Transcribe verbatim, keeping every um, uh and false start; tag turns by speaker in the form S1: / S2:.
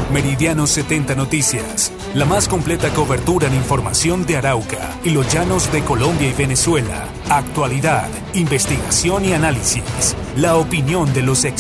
S1: Meridiano setenta Noticias, la más completa cobertura en información de Arauca y los llanos de Colombia y Venezuela. Actualidad, investigación y análisis. La opinión de los